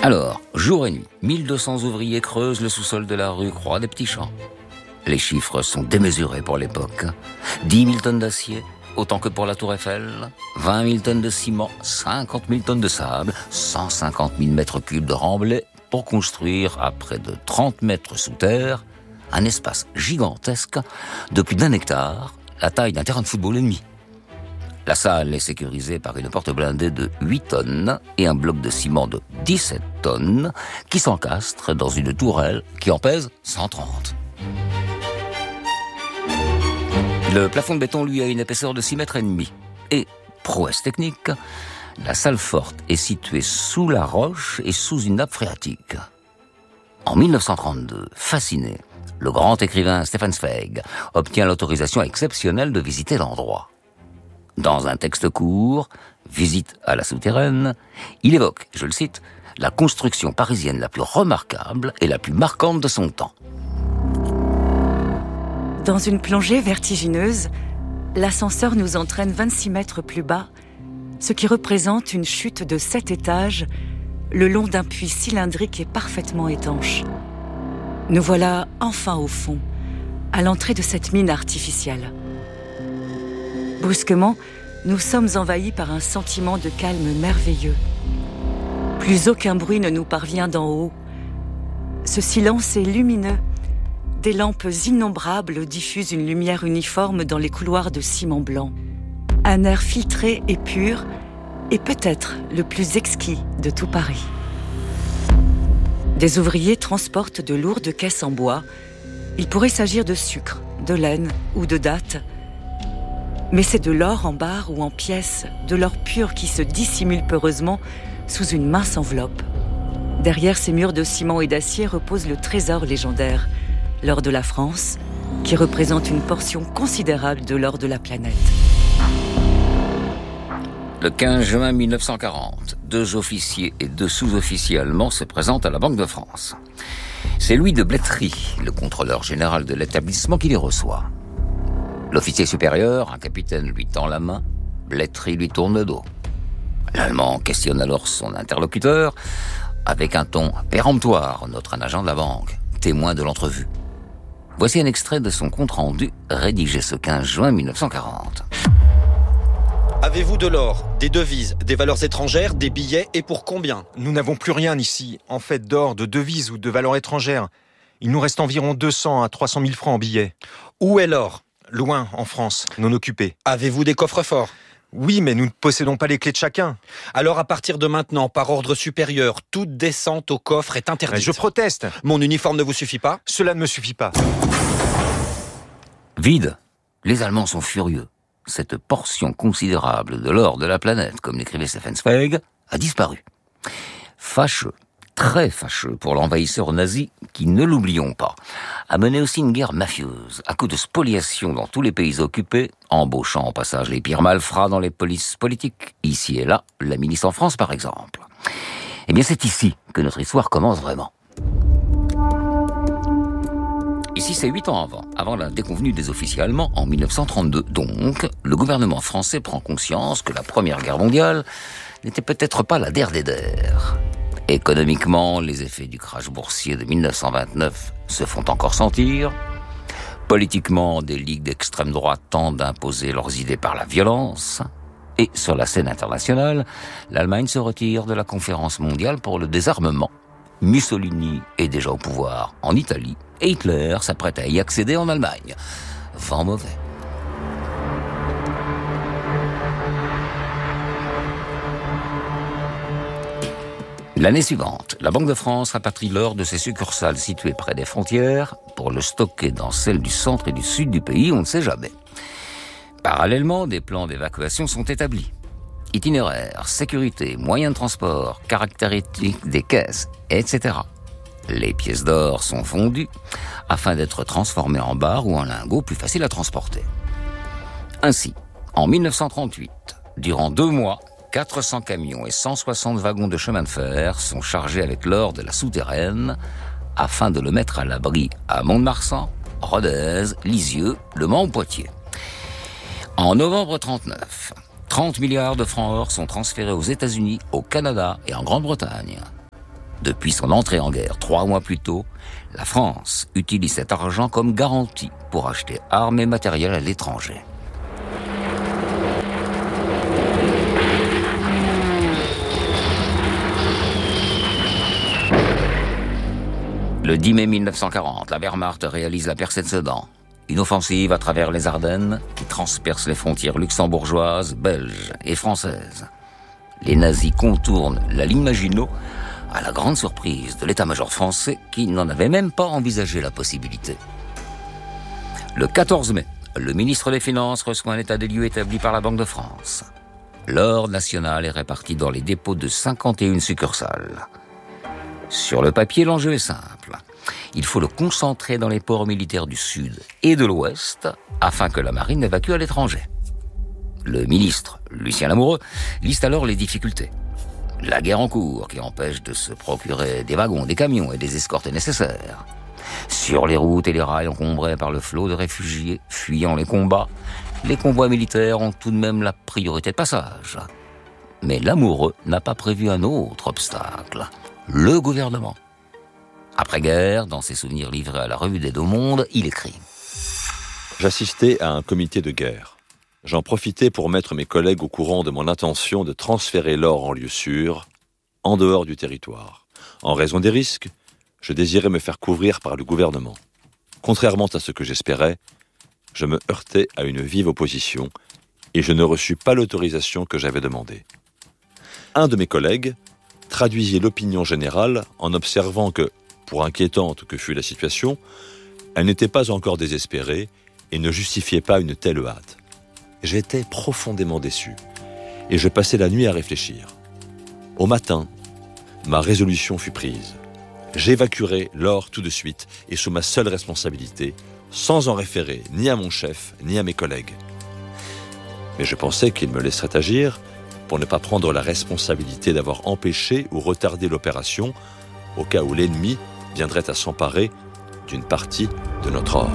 Alors, jour et nuit, 1200 ouvriers creusent le sous-sol de la rue Croix des Petits Champs. Les chiffres sont démesurés pour l'époque. 10 000 tonnes d'acier, autant que pour la Tour Eiffel, 20 000 tonnes de ciment, 50 000 tonnes de sable, 150 000 mètres cubes de remblai pour construire à près de 30 mètres sous terre un espace gigantesque de plus d'1 hectare, la taille d'un terrain de football et demi. La salle est sécurisée par une porte blindée de 8 tonnes et un bloc de ciment de 17 tonnes qui s'encastre dans une tourelle qui en pèse 130. Le plafond de béton, lui, a une épaisseur de 6,5 mètres. Et, prouesse technique, la salle forte est située sous la roche et sous une nappe phréatique. En 1932, fasciné, le grand écrivain Stefan Zweig obtient l'autorisation exceptionnelle de visiter l'endroit. Dans un texte court, Visite à la souterraine, il évoque, je le cite, la construction parisienne la plus remarquable et la plus marquante de son temps. Dans une plongée vertigineuse, l'ascenseur nous entraîne 26 mètres plus bas, ce qui représente une chute de 7 étages le long d'un puits cylindrique et parfaitement étanche. Nous voilà enfin au fond, à l'entrée de cette mine artificielle. Brusquement, nous sommes envahis par un sentiment de calme merveilleux. Plus aucun bruit ne nous parvient d'en haut. Ce silence est lumineux. Des lampes innombrables diffusent une lumière uniforme dans les couloirs de ciment blanc. Un air filtré et pur est peut-être le plus exquis de tout Paris. Des ouvriers transportent de lourdes caisses en bois. Il pourrait s'agir de sucre, de laine ou de dattes. Mais c'est de l'or en barres ou en pièces, de l'or pur qui se dissimule peureusement sous une mince enveloppe. Derrière ces murs de ciment et d'acier repose le trésor légendaire, l'or de la France, qui représente une portion considérable de l'or de la planète. Le 15 juin 1940, 2 officiers et 2 sous-officiers allemands se présentent à la Banque de France. C'est Louis de Blétry, le contrôleur général de l'établissement, qui les reçoit. L'officier supérieur, un capitaine, lui tend la main. Blétry lui tourne le dos. L'Allemand questionne alors son interlocuteur avec un ton péremptoire, notre un agent de la banque, témoin de l'entrevue. Voici un extrait de son compte-rendu rédigé ce 15 juin 1940. Avez-vous de l'or, des devises, des valeurs étrangères, des billets et pour combien ? Nous n'avons plus rien ici, en fait d'or, de devises ou de valeurs étrangères. Il nous reste environ 200 à 300 000 francs en billets. Où est l'or ? Loin, en France, non occupé. Avez-vous des coffres forts ? Oui, mais nous ne possédons pas les clés de chacun. Alors à partir de maintenant, par ordre supérieur, toute descente au coffre est interdite. Mais je proteste. Mon uniforme ne vous suffit pas ? Cela ne me suffit pas. Vide. Les Allemands sont furieux. Cette portion considérable de l'or de la planète, comme l'écrivait Stefan Zweig, a disparu. Fâcheux, très fâcheux pour l'envahisseur nazi qui, ne l'oublions pas, a mené aussi une guerre mafieuse, à coup de spoliation dans tous les pays occupés, embauchant au passage les pires malfrats dans les polices politiques, ici et là, la milice en France par exemple. Eh bien c'est ici que notre histoire commence vraiment. Ici, c'est 8 ans avant la déconvenue des officiers allemands en 1932. Donc, le gouvernement français prend conscience que la Première Guerre mondiale n'était peut-être pas la der des der. Économiquement, les effets du crash boursier de 1929 se font encore sentir. Politiquement, des ligues d'extrême droite tentent d'imposer leurs idées par la violence. Et sur la scène internationale, l'Allemagne se retire de la conférence mondiale pour le désarmement. Mussolini est déjà au pouvoir en Italie et Hitler s'apprête à y accéder en Allemagne. Vent mauvais. L'année suivante, la Banque de France rapatrie l'or de ses succursales situées près des frontières pour le stocker dans celles du centre et du sud du pays, on ne sait jamais. Parallèlement, des plans d'évacuation sont établis. Itinéraire, sécurité, moyens de transport, caractéristiques des caisses, etc. Les pièces d'or sont fondues afin d'être transformées en barres ou en lingots plus faciles à transporter. Ainsi, en 1938, durant 2 mois, 400 camions et 160 wagons de chemin de fer sont chargés avec l'or de la souterraine afin de le mettre à l'abri à Mont-de-Marsan, Rodez, Lisieux, Le Mans ou Poitiers. En novembre 1939, 30 milliards de francs or sont transférés aux États-Unis, au Canada et en Grande-Bretagne. Depuis son entrée en guerre 3 mois plus tôt, la France utilise cet argent comme garantie pour acheter armes et matériel à l'étranger. Le 10 mai 1940, la Wehrmacht réalise la percée de Sedan. Une offensive à travers les Ardennes qui transperce les frontières luxembourgeoises, belges et françaises. Les nazis contournent la ligne Maginot à la grande surprise de l'état-major français qui n'en avait même pas envisagé la possibilité. Le 14 mai, le ministre des Finances reçoit un état des lieux établi par la Banque de France. L'or national est réparti dans les dépôts de 51 succursales. Sur le papier, l'enjeu est simple. Il faut le concentrer dans les ports militaires du Sud et de l'Ouest afin que la marine l'évacue à l'étranger. Le ministre, Lucien Lamoureux, liste alors les difficultés. La guerre en cours qui empêche de se procurer des wagons, des camions et des escortes nécessaires. Sur les routes et les rails encombrés par le flot de réfugiés fuyant les combats, les convois militaires ont tout de même la priorité de passage. Mais Lamoureux n'a pas prévu un autre obstacle, le gouvernement. Après-guerre, dans ses souvenirs livrés à la Revue des Deux-Mondes, il écrit « J'assistais à un comité de guerre. J'en profitais pour mettre mes collègues au courant de mon intention de transférer l'or en lieu sûr, en dehors du territoire. En raison des risques, je désirais me faire couvrir par le gouvernement. Contrairement à ce que j'espérais, je me heurtais à une vive opposition et je ne reçus pas l'autorisation que j'avais demandée. Un de mes collègues traduisit l'opinion générale en observant que, pour inquiétante que fût la situation, elle n'était pas encore désespérée et ne justifiait pas une telle hâte. J'étais profondément déçu et je passai la nuit à réfléchir. Au matin, ma résolution fut prise. J'évacuerai l'or tout de suite et sous ma seule responsabilité, sans en référer ni à mon chef ni à mes collègues. Mais je pensais qu'il me laisserait agir pour ne pas prendre la responsabilité d'avoir empêché ou retardé l'opération au cas où l'ennemi viendrait à s'emparer d'une partie de notre or.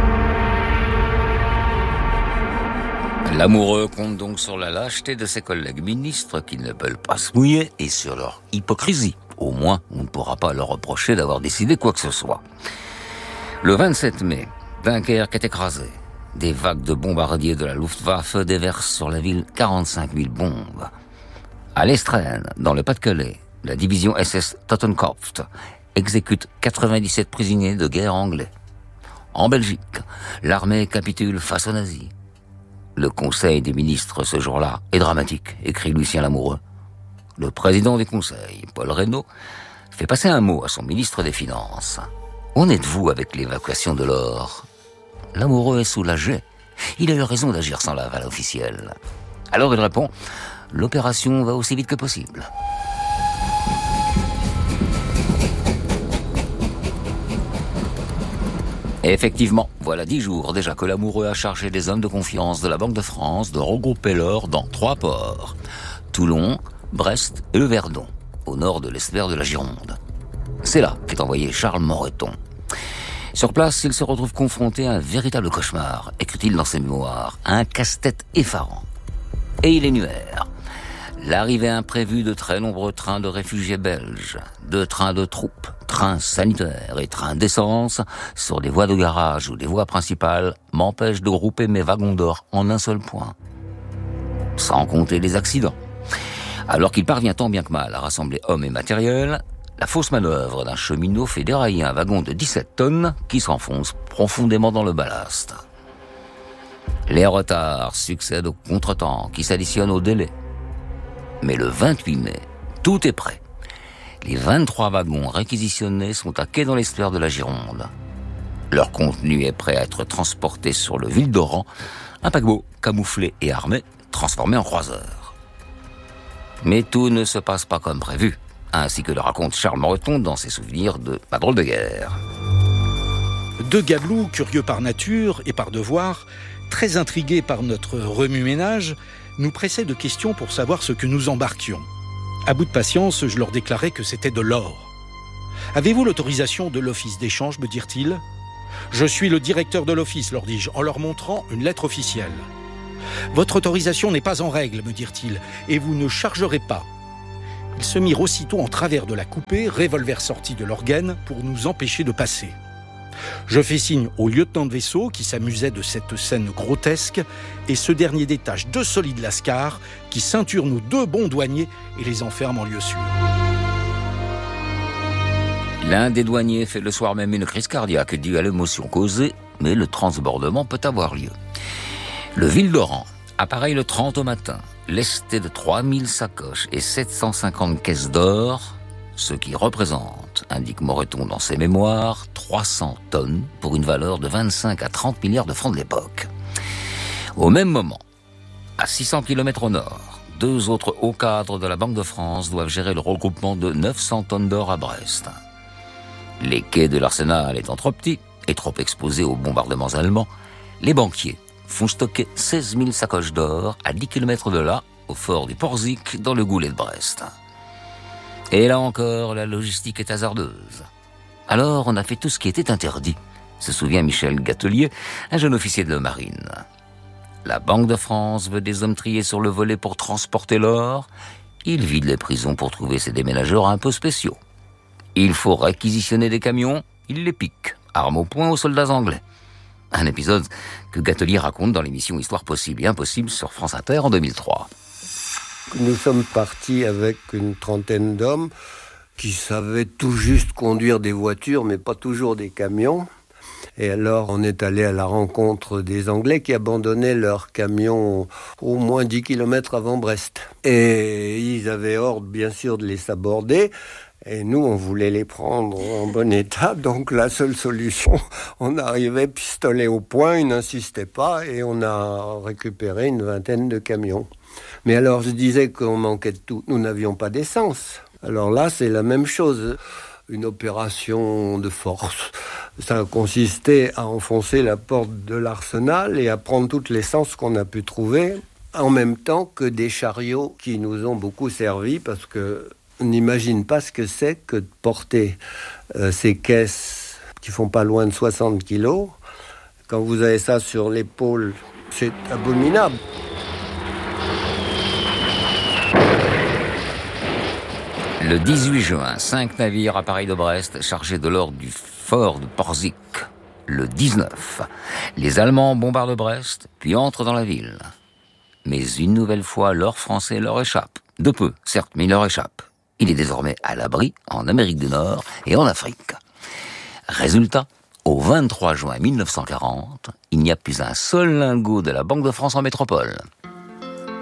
Lamoureux compte donc sur la lâcheté de ses collègues ministres qui ne veulent pas se mouiller et sur leur hypocrisie. Au moins, on ne pourra pas leur reprocher d'avoir décidé quoi que ce soit. Le 27 mai, Dunkerque est écrasée. Des vagues de bombardiers de la Luftwaffe déversent sur la ville 45 000 bombes. À l'Estrenne, dans le Pas-de-Calais, la division SS Totenkopf exécute 97 prisonniers de guerre anglais. En Belgique, l'armée capitule face aux nazis. Le conseil des ministres ce jour-là est dramatique, écrit Lucien Lamoureux. Le président du conseil, Paul Reynaud, fait passer un mot à son ministre des Finances. « Où en êtes-vous avec l'évacuation de l'or ?» Lamoureux est soulagé. Il a eu raison d'agir sans l'aval officiel. Alors il répond « L'opération va aussi vite que possible. » Et effectivement, voilà 10 jours déjà que Lamoureux a chargé des hommes de confiance de la Banque de France de regrouper l'or dans 3 ports. Toulon, Brest et le Verdon, au nord de l'estuaire de la Gironde. C'est là qu'est envoyé Charles Moreton. Sur place, il se retrouve confronté à un véritable cauchemar, écrit-il dans ses mémoires, un casse-tête effarant. Et il énumère l'arrivée imprévue de très nombreux trains de réfugiés belges, de trains de troupes, trains sanitaires et trains d'essence sur des voies de garage ou des voies principales m'empêchent de grouper mes wagons d'or en un seul point. Sans compter les accidents. Alors qu'il parvient tant bien que mal à rassembler hommes et matériel, la fausse manœuvre d'un cheminot fait dérailler un wagon de 17 tonnes qui s'enfonce profondément dans le ballast. Les retards succèdent aux contretemps qui s'additionnent au délai. Mais le 28 mai, tout est prêt. Les 23 wagons réquisitionnés sont à quai dans l'estuaire de la Gironde. Leur contenu est prêt à être transporté sur le Ville d'Oran, un paquebot camouflé et armé, transformé en croiseur. Mais tout ne se passe pas comme prévu, ainsi que le raconte Charles Moreton dans ses souvenirs de Ma drôle de guerre. 2 gabelous, curieux par nature et par devoir, très intrigués par notre remue-ménage, nous pressaient de questions pour savoir ce que nous embarquions. À bout de patience, je leur déclarais que c'était de l'or. « Avez-vous l'autorisation de l'office d'échange ?» me dirent-ils. « Je suis le directeur de l'office », leur dis-je, en leur montrant une lettre officielle. « Votre autorisation n'est pas en règle, me dirent-ils, et vous ne chargerez pas. » Ils se mirent aussitôt en travers de la coupée, revolver sorti de leur gaine, pour nous empêcher de passer. Je fais signe au lieutenant de vaisseau qui s'amusait de cette scène grotesque et ce dernier détache 2 solides lascars qui ceinturent nos 2 bons douaniers et les enferment en lieu sûr. L'un des douaniers fait le soir même une crise cardiaque due à l'émotion causée, mais le transbordement peut avoir lieu. Le Ville-d'Oran appareille le 30 au matin, lesté de 3000 sacoches et 750 caisses d'or, ce qui représente, indique Moreton dans ses mémoires, 300 tonnes pour une valeur de 25 à 30 milliards de francs de l'époque. Au même moment, à 600 km au nord, 2 autres hauts cadres de la Banque de France doivent gérer le regroupement de 900 tonnes d'or à Brest. Les quais de l'arsenal étant trop petits et trop exposés aux bombardements allemands, les banquiers font stocker 16 000 sacoches d'or à 10 km de là, au fort du Porzic, dans le goulet de Brest. Et là encore, la logistique est hasardeuse. Alors, on a fait tout ce qui était interdit, se souvient Michel Gatelier, un jeune officier de la marine. La Banque de France veut des hommes triés sur le volet pour transporter l'or. Il vide les prisons pour trouver ses déménageurs un peu spéciaux. Il faut réquisitionner des camions, il les pique, arme au poing aux soldats anglais. Un épisode que Gatelier raconte dans l'émission Histoire possible et impossible sur France Inter en 2003. Nous sommes partis avec une trentaine d'hommes qui savaient tout juste conduire des voitures, mais pas toujours des camions. Et alors, on est allé à la rencontre des Anglais qui abandonnaient leurs camions au moins 10 km avant Brest. Et ils avaient ordre, bien sûr, de les saborder. Et nous, on voulait les prendre en bon état. Donc, la seule solution, on arrivait pistolet au poing, ils n'insistaient pas, et on a récupéré une vingtaine de camions. Mais alors, je disais qu'on manquait de tout. Nous n'avions pas d'essence. Alors là, c'est la même chose. Une opération de force. Ça consistait à enfoncer la porte de l'arsenal et à prendre toute l'essence qu'on a pu trouver, en même temps que des chariots qui nous ont beaucoup servi, parce que on n'imagine pas ce que c'est que de porter ces caisses qui font pas loin de 60 kilos. Quand vous avez ça sur l'épaule, c'est abominable. Le 18 juin, 5 navires appareillent de Brest chargés de l'or du fort de Porzic. Le 19, les Allemands bombardent Brest, puis entrent dans la ville. Mais une nouvelle fois, l'or français leur échappe. De peu, certes, mais il leur échappe. Il est désormais à l'abri en Amérique du Nord et en Afrique. Résultat, au 23 juin 1940, il n'y a plus un seul lingot de la Banque de France en métropole.